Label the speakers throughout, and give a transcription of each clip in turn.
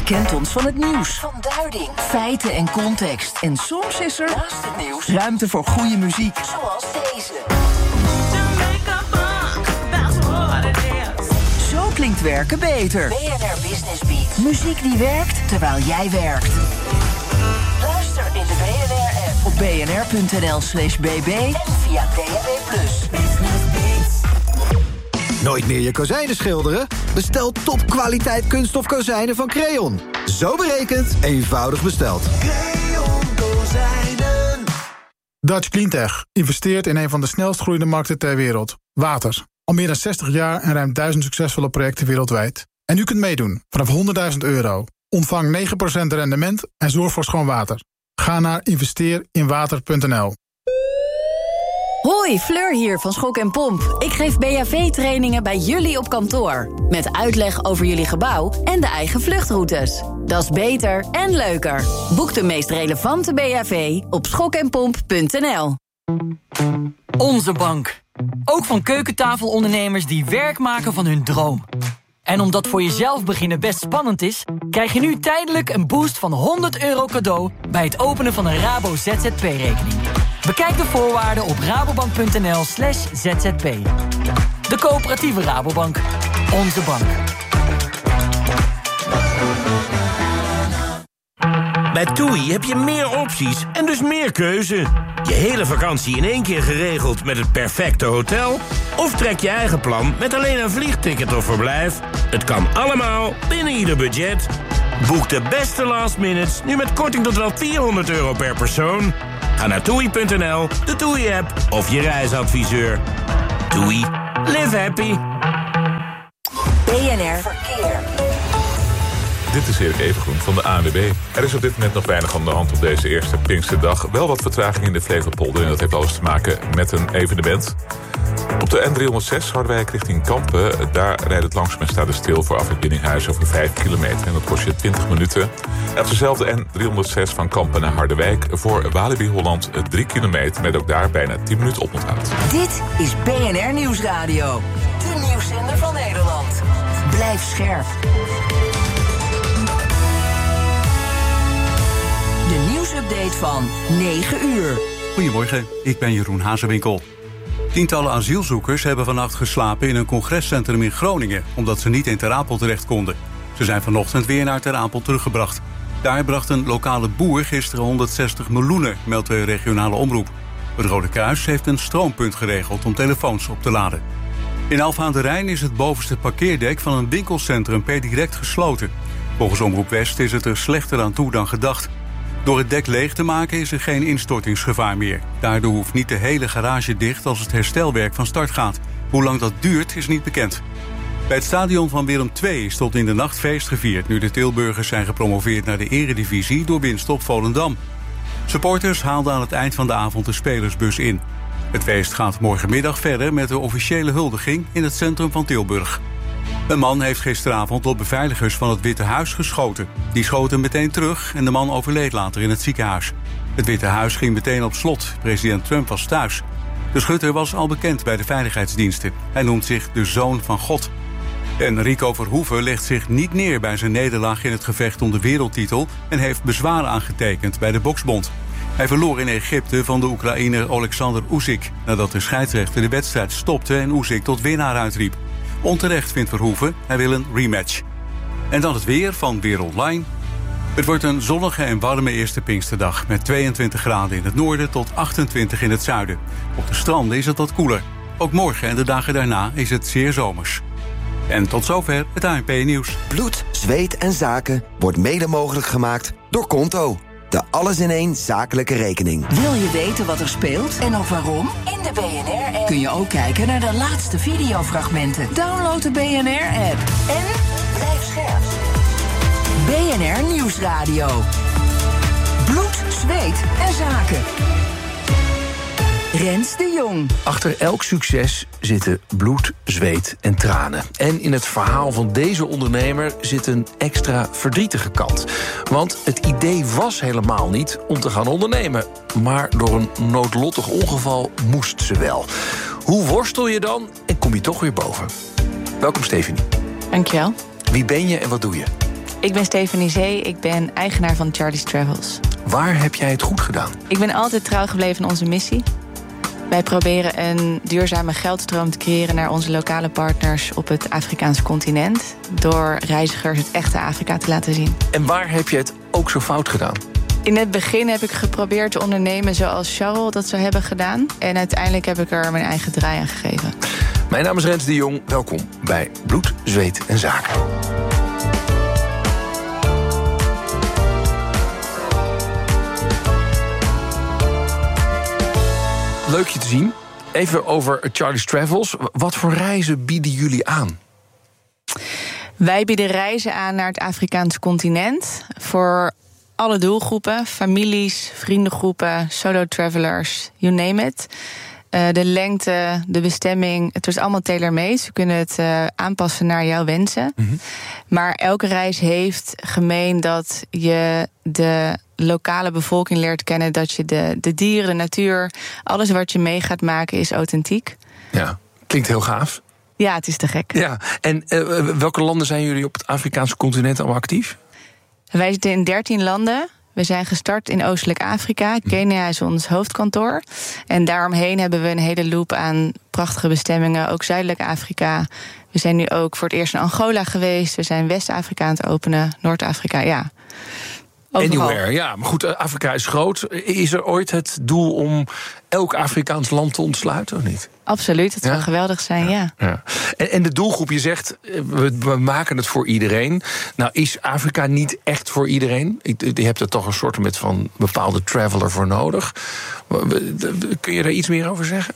Speaker 1: kent ons van het nieuws, van duiding, feiten en context. En soms is er, naast het nieuws, ruimte voor goede muziek. Zoals deze. Zo klinkt werken beter. BNR Business Beat. Muziek die werkt terwijl jij werkt. Luister in de BNR-app op bnr.nl/bb en via DAB+.
Speaker 2: Nooit meer je kozijnen schilderen? Bestel topkwaliteit kunststof kozijnen van Creon. Zo berekend, eenvoudig besteld. Creon Kozijnen.
Speaker 3: Dutch Cleantech investeert in een van de snelst groeiende markten ter wereld. Water. Al meer dan 60 jaar en ruim 1000 succesvolle projecten wereldwijd. En u kunt meedoen vanaf €100.000. Ontvang 9% rendement en zorg voor schoon water. Ga naar investeerinwater.nl.
Speaker 4: Hoi, Fleur hier van Schok en Pomp. Ik geef BHV-trainingen bij jullie op kantoor. Met uitleg over jullie gebouw en de eigen vluchtroutes. Dat is beter en leuker. Boek de meest relevante BHV op schokenpomp.nl.
Speaker 5: Onze bank. Ook van keukentafelondernemers die werk maken van hun droom. En omdat voor jezelf beginnen best spannend is, krijg je nu tijdelijk een boost van €100 cadeau bij het openen van een Rabo ZZP-rekening. Bekijk de voorwaarden op rabobank.nl/zzp. De coöperatieve Rabobank. Onze bank.
Speaker 6: Bij TUI heb je meer opties en dus meer keuze. Je hele vakantie in één keer geregeld met het perfecte hotel? Of trek je eigen plan met alleen een vliegticket of verblijf? Het kan allemaal binnen ieder budget. Boek de beste last minutes nu met korting tot wel €400 per persoon. Ga naar TUI.nl, de TUI-app of je reisadviseur. TUI. Live happy.
Speaker 1: BNR Verkeer.
Speaker 7: Dit is Erik Evengroen van de ANWB. Er is op dit moment nog weinig aan de hand op deze eerste Pinksterdag. Wel wat vertraging in de Flevopolder en dat heeft alles te maken met een evenement. Op de N306 Harderwijk richting Kampen. Daar rijdt het langzaam en staat het stil voor afrit Biddinghuis over 5 kilometer. En dat kost je 20 minuten. En op dezelfde N306 van Kampen naar Harderwijk voor Walibi Holland 3 kilometer. Met ook daar bijna 10 minuten oponthoud.
Speaker 1: Dit is BNR Nieuwsradio. De nieuwszender van Nederland. Blijf scherp. De nieuwsupdate van 9 uur.
Speaker 8: Goedemorgen, ik ben Jeroen Hazewinkel. Tientallen asielzoekers hebben vannacht geslapen in een congrescentrum in Groningen, omdat ze niet in Ter Apel terecht konden. Ze zijn vanochtend weer naar Ter Apel teruggebracht. Daar bracht een lokale boer gisteren 160 meloenen, meldt de regionale omroep. Het Rode Kruis heeft een stroompunt geregeld om telefoons op te laden. In Alphen aan de Rijn is het bovenste parkeerdek van een winkelcentrum per direct gesloten. Volgens Omroep West is het er slechter aan toe dan gedacht. Door het dek leeg te maken is er geen instortingsgevaar meer. Daardoor hoeft niet de hele garage dicht als het herstelwerk van start gaat. Hoe lang dat duurt is niet bekend. Bij het stadion van Willem II is tot in de nacht feest gevierd, nu de Tilburgers zijn gepromoveerd naar de eredivisie door winst op Volendam. Supporters haalden aan het eind van de avond de spelersbus in. Het feest gaat morgenmiddag verder met de officiële huldiging in het centrum van Tilburg. Een man heeft gisteravond op beveiligers van het Witte Huis geschoten. Die schoten meteen terug en de man overleed later in het ziekenhuis. Het Witte Huis ging meteen op slot. President Trump was thuis. De schutter was al bekend bij de veiligheidsdiensten. Hij noemt zich de Zoon van God. En Rico Verhoeven legt zich niet neer bij zijn nederlaag in het gevecht om de wereldtitel en heeft bezwaar aangetekend bij de Boksbond. Hij verloor in Egypte van de Oekraïner Alexander Usyk, nadat de scheidsrechter de wedstrijd stopte en Usyk tot winnaar uitriep. Onterecht vindt Verhoeven, hij wil een rematch. En dan het weer van Weer Online. Het wordt een zonnige en warme eerste Pinksterdag met 22 graden in het noorden tot 28 in het zuiden. Op de stranden is het wat koeler. Ook morgen en de dagen daarna is het zeer zomers. En tot zover het ANP-nieuws.
Speaker 2: Bloed, zweet en zaken wordt mede mogelijk gemaakt door Konto. De alles-in-één zakelijke rekening.
Speaker 1: Wil je weten wat er speelt en ook waarom? In de BNR-app kun je ook kijken naar de laatste videofragmenten. Download de BNR-app en blijf scherp. BNR Nieuwsradio. Bloed, zweet en zaken. Rens de Jong.
Speaker 9: Achter elk succes zitten bloed, zweet en tranen. En in het verhaal van deze ondernemer zit een extra verdrietige kant. Want het idee was helemaal niet om te gaan ondernemen. Maar door een noodlottig ongeval moest ze wel. Hoe worstel je dan en kom je toch weer boven? Welkom, Stefanie.
Speaker 10: Dankjewel.
Speaker 9: Wie ben je en wat doe je?
Speaker 10: Ik ben Stephanie Zee, ik ben eigenaar van Charlie's Travels.
Speaker 9: Waar heb jij het goed gedaan?
Speaker 10: Ik ben altijd trouw gebleven aan onze missie. Wij proberen een duurzame geldstroom te creëren naar onze lokale partners op het Afrikaanse continent, door reizigers het echte Afrika te laten zien.
Speaker 9: En waar heb je het ook zo fout gedaan?
Speaker 10: In het begin heb ik geprobeerd te ondernemen zoals Charles dat zou hebben gedaan. En uiteindelijk heb ik er mijn eigen draai aan gegeven.
Speaker 9: Mijn naam is Rens de Jong. Welkom bij Bloed, Zweet en Zaken. Leuk je te zien. Even over Charlie's Travels. Wat voor reizen bieden jullie aan?
Speaker 10: Wij bieden reizen aan naar het Afrikaanse continent voor alle doelgroepen, families, vriendengroepen, solo-travelers, you name it. De lengte, de bestemming, het is allemaal tailor-made. We kunnen het aanpassen naar jouw wensen. Mm-hmm. Maar elke reis heeft gemeen dat je de lokale bevolking leert kennen, dat je de dieren, de natuur, alles wat je mee gaat maken is authentiek.
Speaker 9: Ja, klinkt heel gaaf.
Speaker 10: Ja, het is te gek.
Speaker 9: Ja, en welke landen zijn jullie op het Afrikaanse continent allemaal actief?
Speaker 10: Wij zitten in 13 landen. We zijn gestart in Oostelijk Afrika. Kenia is ons hoofdkantoor. En daaromheen hebben we een hele loop aan prachtige bestemmingen. Ook Zuidelijk Afrika. We zijn nu ook voor het eerst in Angola geweest. We zijn West-Afrika aan het openen. Noord-Afrika, ja. Overal.
Speaker 9: Anywhere, ja. Maar goed, Afrika is groot. Is er ooit het doel om elk Afrikaans land te ontsluiten of niet?
Speaker 10: Absoluut, het zou geweldig zijn, ja.
Speaker 9: En de doelgroep, je zegt, we maken het voor iedereen. Nou, is Afrika niet echt voor iedereen? Je hebt er toch een soort van bepaalde traveler voor nodig. Kun je daar iets meer over zeggen?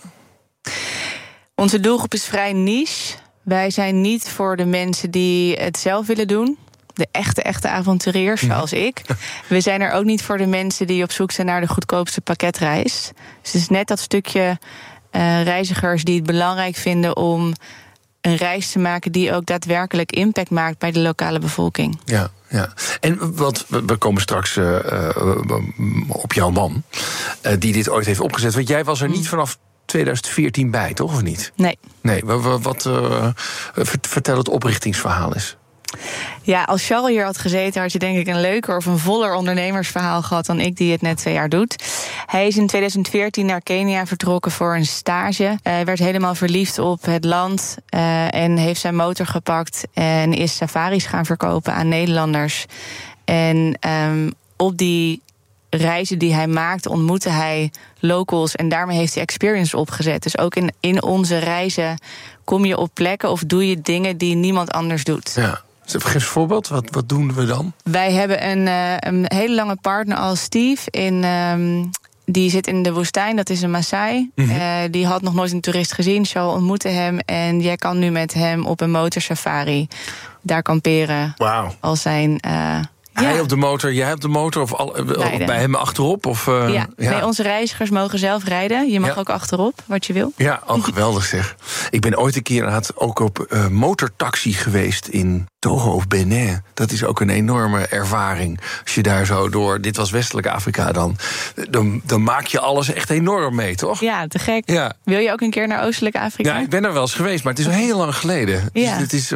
Speaker 10: Onze doelgroep is vrij niche. Wij zijn niet voor de mensen die het zelf willen doen. De echte avonturiers, zoals ik. We zijn er ook niet voor de mensen die op zoek zijn naar de goedkoopste pakketreis. Dus het is net dat stukje reizigers die het belangrijk vinden om een reis te maken die ook daadwerkelijk impact maakt bij de lokale bevolking.
Speaker 9: Ja. En want we komen straks op jouw man, die dit ooit heeft opgezet. Want jij was er niet vanaf 2014 bij, toch? Of niet?
Speaker 10: Nee.
Speaker 9: Vertel het oprichtingsverhaal eens.
Speaker 10: Ja, als Charles hier had gezeten, had je denk ik een leuker of een voller ondernemersverhaal gehad dan ik, die het net 2 jaar doet. Hij is in 2014 naar Kenia vertrokken voor een stage. Hij werd helemaal verliefd op het land en heeft zijn motor gepakt en is safaris gaan verkopen aan Nederlanders. En op die reizen die hij maakte, ontmoette hij locals en daarmee heeft hij experience opgezet. Dus ook in onze reizen kom je op plekken of doe je dingen die niemand anders doet.
Speaker 9: Ja. Geef een voorbeeld, wat doen we dan?
Speaker 10: Wij hebben een hele lange partner als Steve. Die zit in de woestijn, dat is een Maasai. Mm-hmm. Die had nog nooit een toerist gezien, Charles ontmoette hem. En jij kan nu met hem op een motorsafari daar kamperen.
Speaker 9: Wauw.
Speaker 10: Als zijn...
Speaker 9: Hij op de motor, jij op de motor of bij hem achterop?
Speaker 10: Nee, onze reizigers mogen zelf rijden. Je mag ook achterop, wat je wil.
Speaker 9: Ja, geweldig zeg. Ik ben ooit een keer ook op motortaxi geweest in Togo of Benin. Dat is ook een enorme ervaring. Als je daar zo door, dit was Westelijk Afrika dan maak je alles echt enorm mee, toch?
Speaker 10: Ja, te gek.
Speaker 9: Ja.
Speaker 10: Wil je ook een keer naar Oostelijk Afrika?
Speaker 9: Ja, ik ben er wel eens geweest, maar het is al heel lang geleden.
Speaker 10: Ja.
Speaker 9: Het is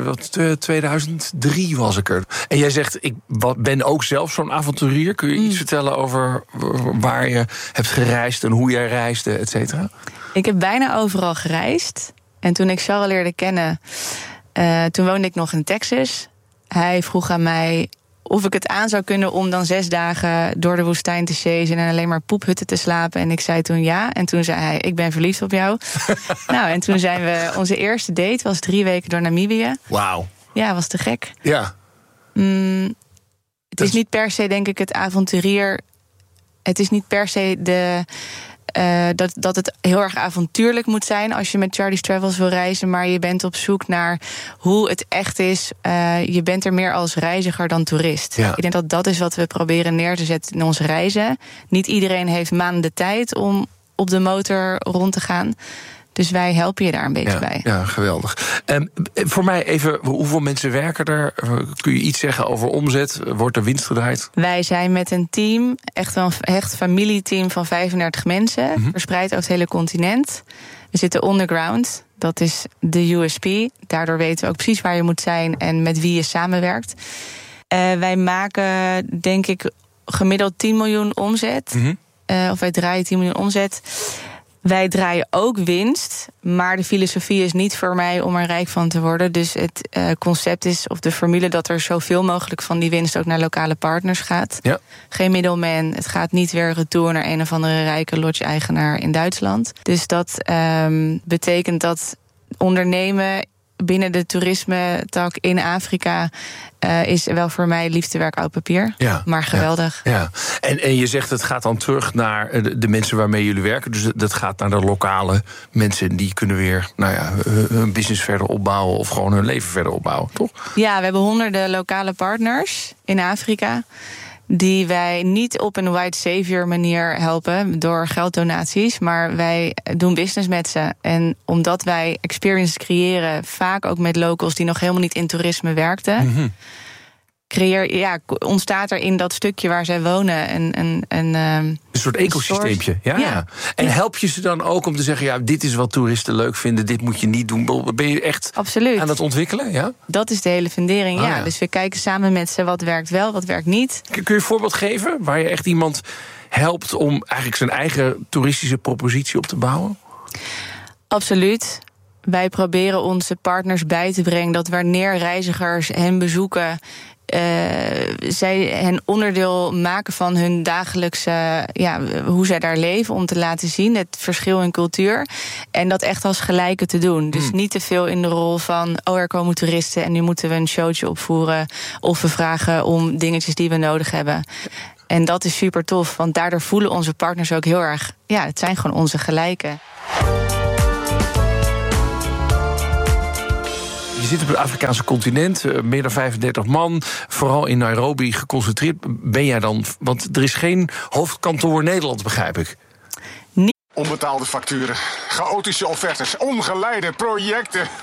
Speaker 9: 2003 was ik er. En jij zegt, ik ben ook zelf zo'n avonturier. Kun je iets vertellen over waar je hebt gereisd en hoe jij reisde, et cetera?
Speaker 10: Ik heb bijna overal gereisd. En toen ik Charles leerde kennen, toen woonde ik nog in Texas. Hij vroeg aan mij of ik het aan zou kunnen om dan 6 dagen door de woestijn te chasen en alleen maar poephutten te slapen. En ik zei toen ja. En toen zei hij, ik ben verliefd op jou. Nou, en toen zijn we, onze eerste date was 3 weken door Namibië.
Speaker 9: Wauw.
Speaker 10: Ja, was te gek.
Speaker 9: Ja.
Speaker 10: Het is niet per se, denk ik, het avonturier. Het is niet per se dat het heel erg avontuurlijk moet zijn als je met Charlie's Travels wil reizen, maar je bent op zoek naar hoe het echt is. Je bent er meer als reiziger dan toerist.
Speaker 9: Ja.
Speaker 10: Ik denk dat dat is wat we proberen neer te zetten in onze reizen. Niet iedereen heeft maanden de tijd om op de motor rond te gaan. Dus wij helpen je daar een beetje bij.
Speaker 9: Ja, geweldig. Voor mij even, hoeveel mensen werken er? Kun je iets zeggen over omzet? Wordt er winst gedraaid?
Speaker 10: Wij zijn met een team, echt een hecht familieteam van 35 mensen, verspreid over het hele continent. We zitten underground, dat is de USP. Daardoor weten we ook precies waar je moet zijn en met wie je samenwerkt. Wij maken, denk ik, gemiddeld 10 miljoen omzet. Of wij draaien 10 miljoen omzet. Wij draaien ook winst, maar de filosofie is niet voor mij om er rijk van te worden. Dus het concept is, of de formule, dat er zoveel mogelijk van die winst ook naar lokale partners gaat. Ja. Geen middleman, het gaat niet weer retour naar een of andere rijke lodge-eigenaar in Duitsland. Dus dat betekent dat ondernemen binnen de toerisme-tak in Afrika is wel voor mij liefdewerk oud papier. Ja, maar geweldig.
Speaker 9: Ja. En je zegt het gaat dan terug naar de mensen waarmee jullie werken. Dus dat gaat naar de lokale mensen. Die kunnen weer hun business verder opbouwen of gewoon hun leven verder opbouwen, toch? Ja, we hebben honderden lokale partners in Afrika die wij niet op een white savior manier helpen door gelddonaties, maar wij doen business met ze. En omdat wij experiences creëren, vaak ook met locals die nog helemaal niet in toerisme werkten, ontstaat er in dat stukje waar zij wonen een soort ecosysteempje. Ja. En help je ze dan ook om te zeggen, dit is wat toeristen leuk vinden, dit moet je niet doen? Ben je echt aan het ontwikkelen? Ja? Dat is de hele fundering, Dus we kijken samen met ze wat werkt wel, wat werkt niet. Kun je een voorbeeld geven waar je echt iemand helpt om eigenlijk zijn eigen toeristische propositie op te bouwen? Absoluut. Wij proberen onze partners bij te brengen dat wanneer reizigers hen bezoeken, zij hen onderdeel maken van hun dagelijkse, hoe zij daar leven, om te laten zien het verschil in cultuur. En dat echt als gelijke te doen. Dus niet te veel in de rol van, er komen toeristen en nu moeten we een showtje opvoeren, of we vragen om dingetjes die we nodig hebben. En dat is super tof, want daardoor voelen onze partners ook heel erg, het zijn gewoon onze gelijken. Je zit op het Afrikaanse continent, meer dan 35 man, vooral in Nairobi geconcentreerd. Ben jij dan, want er is geen hoofdkantoor Nederland, begrijp ik.
Speaker 11: Onbetaalde facturen, chaotische offertes, ongeleide projecten.